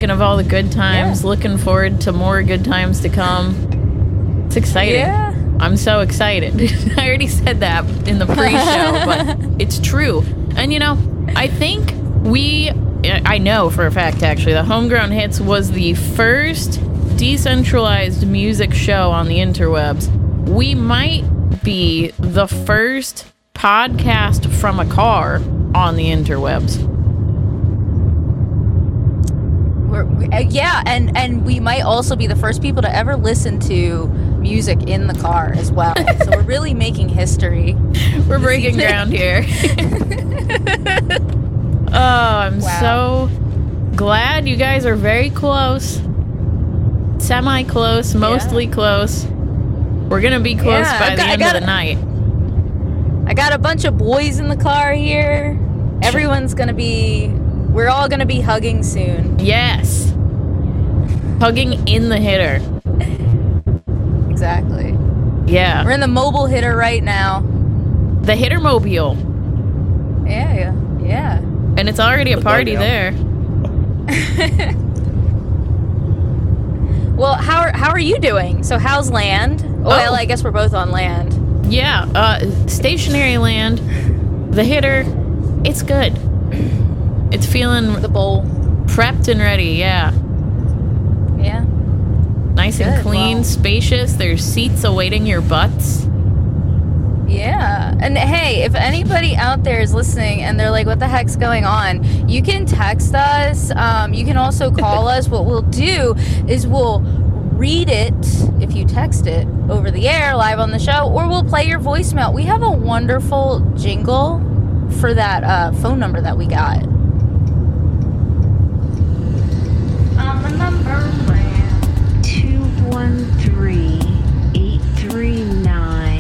thinking of all the good times, looking forward to more good times to come. It's exciting. Yeah. I'm so excited. I already said that in the pre-show, but it's true. And, you know, I know for a fact, actually, that Homegrown Hits was the first decentralized music show on the interwebs. We might be the first podcast from a car on the interwebs. Yeah, and we might also be the first people to ever listen to music in the car as well. So we're really making history. We're breaking ground here. Oh, I'm so glad you guys are very close. Semi-close, mostly close. We're going to be close by the end of the night. I got a bunch of boys in the car here. We're all going to be hugging soon. Yes. Hugging in the hitter. Exactly. Yeah. We're in the mobile hitter right now. The hitter mobile. Yeah. And it's already a party there. Well, how are you doing? So how's land? Well, I guess we're both on land. Yeah, stationary land. The hitter, it's good. It's feeling the bowl prepped and ready, yeah. Yeah. Nice and clean, spacious. There's seats awaiting your butts. Yeah. And hey, if anybody out there is listening and they're like, what the heck's going on? You can text us. You can also call us. What we'll do is we'll read it if you text it over the air live on the show, or we'll play your voicemail. We have a wonderful jingle for that phone number that we got.